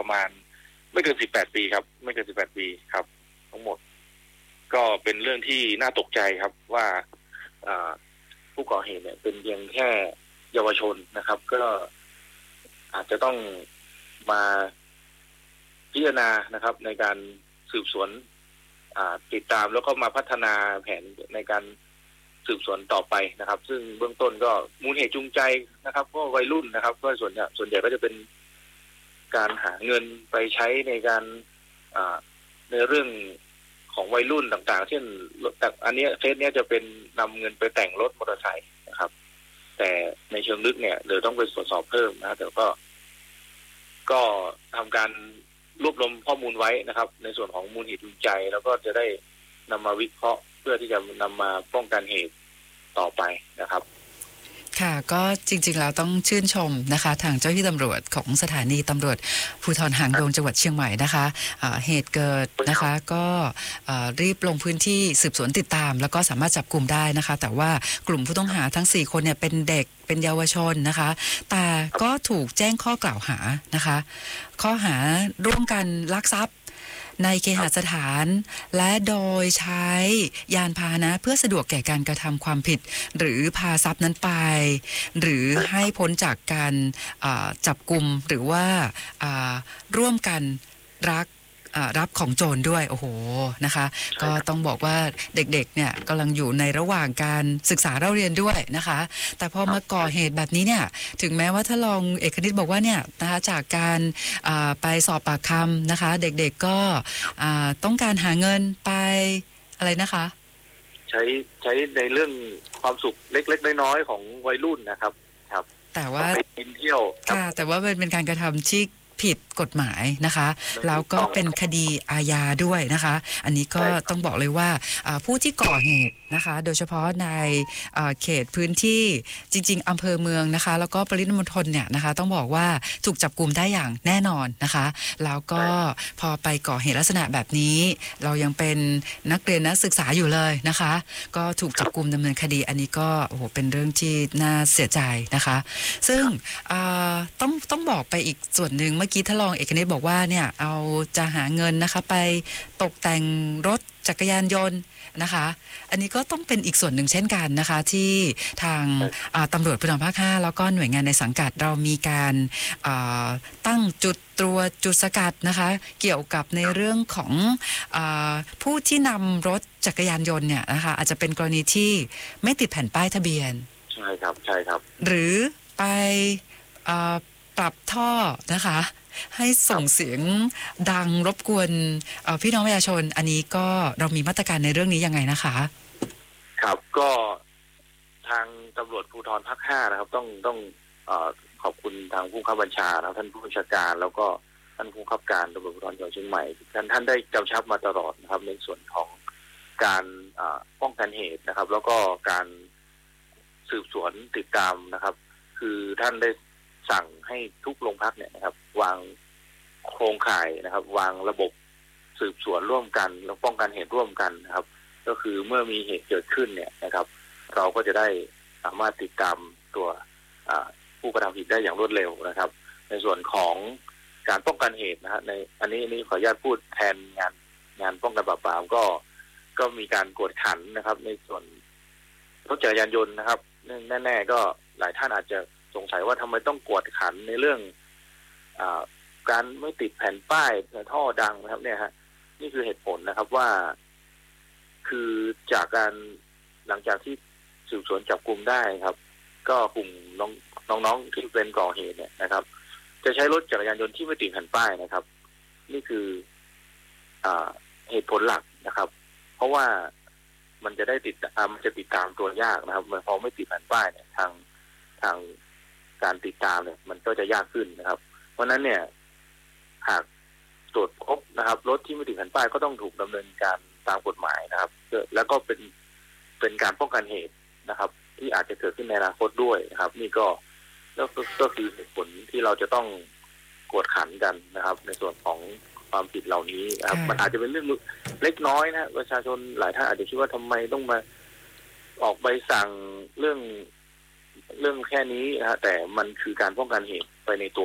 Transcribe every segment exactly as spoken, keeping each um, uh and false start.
ประมาณไม่เกินสิบแปดปีครับไม่เกินสิบแปดปีครับทั้งหมดก็เป็นเรื่องที่น่าตกใจครับว่าผู้ก่อเหตุเนี่ยเป็นเพียงแค่เยาวชนนะครับก็อาจจะต้องมาพิจารณานะครับในการสืบสวนติดตามแล้วก็มาพัฒนาแผนในการสืบสวนต่อไปนะครับซึ่งเบื้องต้นก็มูลเหตุจูงใจนะครับก็วัยรุ่นนะครับก็ส่วนใหญ่ส่วนใหญ่ก็จะเป็นการหาเงินไปใช้ในการในเรื่องของวัยรุ่นต่างๆเช่นอันนี้เคสนี้จะเป็นนำเงินไปแต่งรถมอเตอร์ไซค์นะครับแต่ในเชิงลึกเนี่ยเดี๋ยวต้องไปตรวจสอบเพิ่มนะแต่ก็ก็ทำการรวบรวมข้อมูลไว้นะครับในส่วนของมูลเหตุจูงใจแล้วก็จะได้นำมาวิเคราะห์เพื่อที่จะนำมาป้องกันเหตุต่อไปนะครับค่ะก็จริงๆแล้วต้องชื่นชมนะคะทางเจ้าหน้าที่ตำรวจของสถานีตำรวจภูธรหางดงจังหวัดเชียงใหม่นะคะเหตุเกิดนะคะก็รีบลงพื้นที่สืบสวนติดตามแล้วก็สามารถจับกลุ่มได้นะคะแต่ว่ากลุ่มผู้ต้องหาทั้งสี่คนเนี่ยเป็นเด็กเป็นเยาวชนนะคะแต่ก็ถูกแจ้งข้อกล่าวหานะคะข้อหาร่วมกันลักทรัพย์ในเคหสถานและโดยใช้ยานพาหนะเพื่อสะดวกแก่การกระทำความผิดหรือพาทรัพย์นั้นไปหรือให้พ้นจากการจับกุมหรือว่าร่วมกันรักรับของโจรด้วยโอ้โหนะคะก็ต้องบอกว่าเด็กๆเนี่ยกำลังอยู่ในระหว่างการศึกษาเล่าเรียนด้วยนะคะแต่พอมาก่อเหตุแบบนี้เนี่ยถึงแม้ว่าถ้าลองเอกนิตบอกว่าเนี่ยนะคะจากการไปสอบปากคำนะคะเด็กๆก็ต้องการหาเงินไปอะไรนะคะใช้ใช้ในเรื่องความสุขเล็กๆน้อยๆของวัยรุ่นนะครับครับแต่ว่าไปกินเที่ยวค่ะแต่ว่าเป็นการกระทำที่ผิดกฎหมายนะคะแล้วก็เป็นคดีอาญาด้วยนะคะอันนี้ก็ต้องบอกเลยว่าผู้ที่ก่อเหตุนะคะโดยเฉพาะในเขตพื้นที่จริงๆอำเภอเมืองนะคะแล้วก็ปริมณฑลเนี่ยนะคะต้องบอกว่าถูกจับกุมได้อย่างแน่นอนนะคะแล้วก็พอไปก่อเหตุลักษณะแบบนี้เรายังเป็นนักเรียนนักศึกษาอยู่เลยนะคะก็ถูกจับกุมดำเนินคดีอันนี้ก็โอ้โหเป็นเรื่องที่น่าเสียใจนะคะซึ่งต้องต้องบอกไปอีกส่วนหนึ่งเมื่อกี้ท่านรองเอกนิตบอกว่าเนี่ยเอาจะหาเงินนะคะไปตกแต่งรถจักรยานยนต์นะคะอันนี้ก็ต้องเป็นอีกส่วนหนึ่งเช่นกันนะคะที่ทางตำรวจภูธรภาคห้าแล้วก็หน่วยงานในสังกัดเรามีการตั้งจุดตรวจจุดสกัดนะคะเกี่ยวกับในเรื่องของผู้ที่นำรถจักรยานยนต์เนี่ยนะคะอาจจะเป็นกรณีที่ไม่ติดแผ่นป้ายทะเบียนใช่ครับใช่ครับหรือไปปรับท่อนะคะให้ส่งเสียงดังรบกวนพี่น้องประชาชนอันนี้ก็เรามีมาตรการในเรื่องนี้ยังไงนะคะครับก็ทางตำรวจภูธรภาคห้านะครับต้องต้องเอ่อขอบคุณทางผู้บังคับบัญชาท่านผู้บัญชาการแล้วก็ท่านผู้บังคับการตำรวจภูธรจังหวัดเชียงใหม่ท่านท่านได้กำชับมาตลอดนะครับในส่วนของการป้องกันเหตุนะครับแล้วก็การสืบสวนติดตามนะครับคือท่านได้สั่งให้ทุกโรงพักเนี่ยนะครับวางโครงข่ายนะครับวางระบบสืบสวนร่วมกันแล้วป้องกันเหตุร่วมกันนะครับก็คือเมื่อมีเหตุเกิดขึ้นเนี่ยนะครับเราก็จะได้สามารถติดตามตัวผู้กระทำผิดได้อย่างรวดเร็วนะครับในส่วนของการป้องกันเหตุนะฮะในอันนี้นี้ขออนุญาตพูดแทนงานงานป้องกันปราบปรามก็ก็มีการกวดขันนะครับในส่วนรถจักรยานยนต์นะครับแน่ๆก็หลายท่านอาจจะสงสัยว่าทำไมต้องกวดขันในเรื่องอ่าการไม่ติดแผ่นป้ายท่อดังนะครับเนี่ยฮะนี่คือเหตุผลนะครับว่าคือจากการหลังจากที่สืบสวนจับกุมได้ครับก็กลุ่มน้องน้องๆที่เป็นก่อเหตุเนี่ยนะครับจะใช้รถจักรยานยนต์ที่ไม่ติดแผ่นป้ายนะครับนี่คืออ่าเหตุผลหลักนะครับเพราะว่ามันจะได้ติดตามมันจะติดตามตัวยากนะครับพอไม่ติดแผ่นป้ายเนี่ยทางทางการติดตามเนี่ยมันก็จะยากขึ้นนะครับเพราะฉะนั้นเนี่ยหากตรวจพบนะครับรถที่ไม่ติดแผ่นป้ายก็ต้องถูกดำเนินการตามกฎหมายนะครับแล้วก็เป็นเป็นการป้องกันเหตุนะครับที่อาจจะเกิดขึ้นในอนาคตด้วยนะครับนี่ก็ก็คือเหตุผลที่เราจะต้องกวดขันกันนะครับในส่วนของความผิดเหล่านี้นะครับมันอาจจะเป็นเรื่องเล็กน้อยนะประชาชนหลายท่านอาจจะคิดว่าทำไมต้องมาออกใบสั่งเรื่องเรื่องแค่นี้นะฮะแต่มันคือการป้องกันเหตุไปในตัวครับ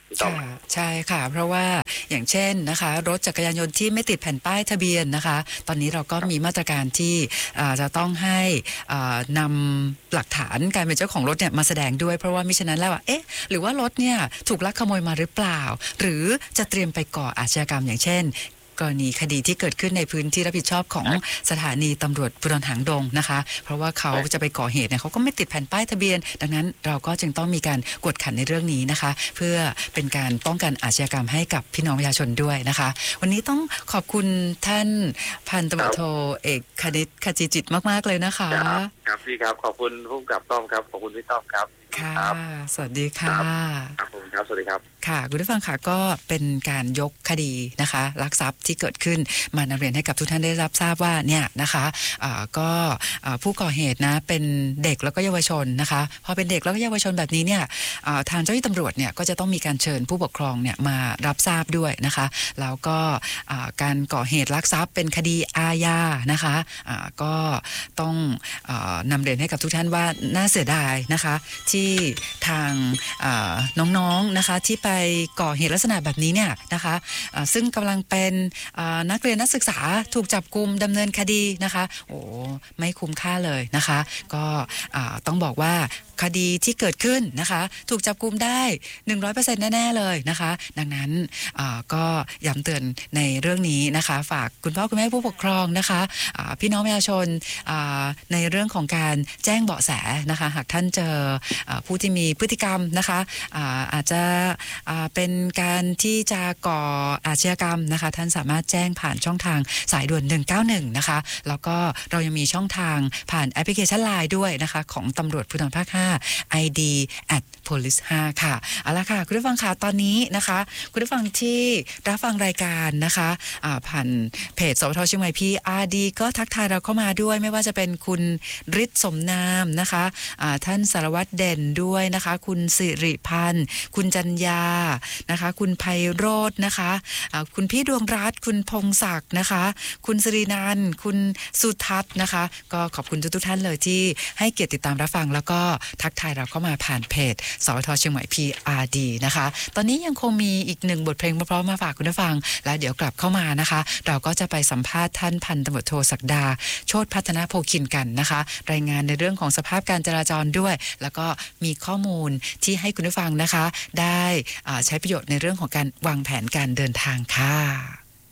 ค่ะใช่ค่ะเพราะว่าอย่างเช่นนะคะรถจักรยานยนต์ที่ไม่ติดแผ่นป้ายทะเบียนนะคะตอนนี้เราก็มีมาตรการที่จะต้องให้นำหลักฐานการเป็นเจ้าของรถเนี่ยมาแสดงด้วยเพราะว่ามิฉะนั้นแล้วเอ๊ะหรือว่ารถเนี่ยถูกลักขโมยมาหรือเปล่าหรือจะเตรียมไปก่ออาชญากรรมอย่างเช่นกรณีคดีที่เกิดขึ้นในพื้นที่รับผิดชอบของสถานีตำรวจภูธรหางดงนะคะเพราะว่าเขาจะไปก่อเหตุเนี่ยเขาก็ไม่ติดแผ่นป้ายทะเบียนดังนั้นเราก็จึงต้องมีการกวดขันในเรื่องนี้นะคะเพื่อเป็นการป้องกันอาชญากรรมให้กับพี่น้องประชาชนด้วยนะคะวันนี้ต้องขอบคุณท่านพันตำรวจโทเอกคณิตขจีจิตมากๆเลยนะคะครับพี่ครับขอบคุณผู้กำกับต้อมครับขอบคุณพี่ต้อมครับค่ะสวัสดีค่ะครับผมครับสวัสดีครับค่ะคุณผู้ฟังค่ะก็เป็นการยกคดีนะคะลักทรัพย์ที่เกิดขึ้นมานำเรียนให้กับทุกท่านได้รับทราบว่าเนี่ยนะคะก็ผู้ก่อเหตุนะเป็นเด็กแล้วก็เยาวชนนะคะพอเป็นเด็กแล้วก็เยาวชนแบบนี้เนี่ยทางเจ้าหน้าที่ตำรวจเนี่ยก็จะต้องมีการเชิญผู้ปกครองเนี่ยมารับทราบด้วยนะคะแล้วก็การก่อเหตุลักทรัพย์เป็นคดีอาญานะคะก็ต้องนำเรียนให้กับทุกท่านว่าน่าเสียดายนะคะที่ทางน้องๆนะคะที่ไปก่อเหตุลักษณะแบบนี้เนี่ยนะคะซึ่งกำลังเป็นนักเรียนนักศึกษาถูกจับกุมดำเนินคดีนะคะโอ้ไม่คุ้มค่าเลยนะคะก็ต้องบอกว่าคดีที่เกิดขึ้นนะคะถูกจับกุมได้ หนึ่งร้อยเปอร์เซ็นต์ แน่ๆเลยนะคะดังนั้นก็ย้ำเตือนในเรื่องนี้นะคะฝากคุณพ่อคุณแม่ผู้ปกครองนะคะพี่น้องประชาชนในเรื่องของการแจ้งเบาะแสนะคะหากท่านเจอผู้ที่มีพฤติกรรมนะคะอาจจะเป็นการที่จะก่ออาชญากรรมนะคะท่านสามารถแจ้งผ่านช่องทางสายด่วนหนึ่งเก้าหนึ่งนะคะแล้วก็เรายังมีช่องทางผ่านแอปพลิเคชัน ไลน์ ด้วยนะคะของตำรวจภูธรภาคห้า ไอ ดี แอท โพลิส ห้า ค่ะเอาละค่ะคุณผู้ฟังค่ะตอนนี้นะคะคุณผู้ฟังที่รับฟังรายการนะคะผ่านเพจสวทเชียงใหม่ พี อาร์ ดี ก็ทักทายเราเข้ามาด้วยไม่ว่าจะเป็นคุณฤทธิ์สมนามนะคะท่านสารวัตรเด่นด้วยนะคะคุณสิริพันธ์คุณจัญญานะคะคุณไพโรจน์นะคะคุณพี่ดวงรัตน์คุณพงศักดิ์นะคะคุณสิรินันท์คุณสุทัศน์นะคะก็ขอบคุณทุกๆท่านเลยที่ให้เกียรติติดตามรับฟังแล้วก็ทักทายเราเข้ามาผ่านเพจสวทเชียงใหม่ พี อาร์ ดี นะคะตอนนี้ยังคงมีอีกหนึ่งบทเพลงเพราะๆมาฝากคุณผู้ฟังแล้วเดี๋ยวกลับเข้ามานะคะเราก็จะไปสัมภาษณ์ท่านพันตำรวจโทศักดาโชติพัฒนาโพคินกันนะคะรายงานในเรื่องของสภาพการจราจรด้วยแล้วก็มีข้อมูลที่ให้คุณผู้ฟังนะคะได้ใช้ประโยชน์ในเรื่องของการวางแผนการเดินทางค่ะ